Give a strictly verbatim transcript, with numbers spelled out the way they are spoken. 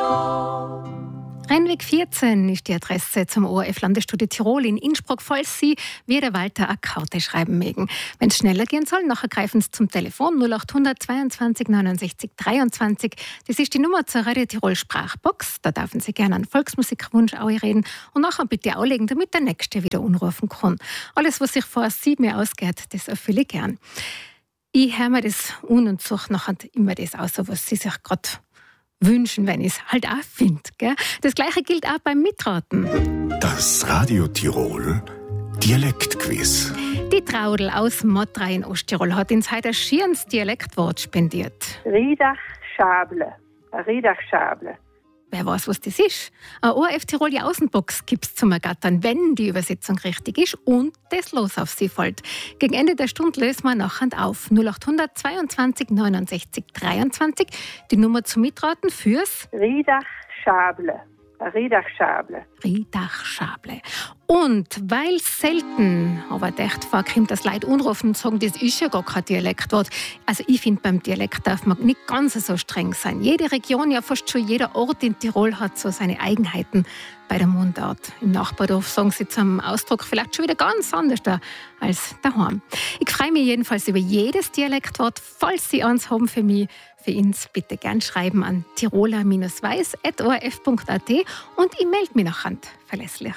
Rennweg vierzehn ist die Adresse zum O R F-Landesstudio Tirol in Innsbruck, falls Sie wie der Walter eine Karte schreiben mögen. Wenn es schneller gehen soll, nachher greifen Sie zum Telefon null acht hundert zweiundzwanzig neunundsechzig dreiundzwanzig. Das ist die Nummer zur Radio Tirol Sprachbox. Da dürfen Sie gerne einen Volksmusikwunsch reden und nachher bitte anlegen, damit der Nächste wieder anrufen kann. Alles, was sich vor sieben Jahren ausgeht, das erfülle ich gern. Ich höre mir das an und suche nachher immer das aus, was Sie sich gerade wünschen, wenn ich es halt auch finde. Das Gleiche gilt auch beim Mitraten. Das Radio Tirol Dialektquiz. Die Traudel aus Mottrai in Osttirol hat uns heute ein schönes Dialektwort spendiert. Riedachschable. Riedachschable. Wer weiß, was das ist? Eine O R F Tirol Außenbox gibt es zum Ergattern, wenn die Übersetzung richtig ist und das Los auf Sie fällt. Gegen Ende der Stunde lösen wir nachher auf. null acht hundert zweiundzwanzig neunundsechzig dreiundzwanzig. Die Nummer zum Mitraten fürs Riedachschable. Riedachschable. Riedachschable. Und weil selten, aber echt vorkommt, dass Leute anrufen und sagen, das ist ja gar kein Dialektwort. Also ich finde, beim Dialekt darf man nicht ganz so streng sein. Jede Region, ja fast schon jeder Ort in Tirol hat so seine Eigenheiten bei der Mundart. Im Nachbardorf sagen sie zum Ausdruck vielleicht schon wieder ganz anders da als daheim. Ich freue mich jedenfalls über jedes Dialektwort. Falls Sie eins haben für mich, für uns, bitte gern schreiben an tiroler Bindestrich weiss at o r f punkt a t und ich melde mich nachher verlässlich.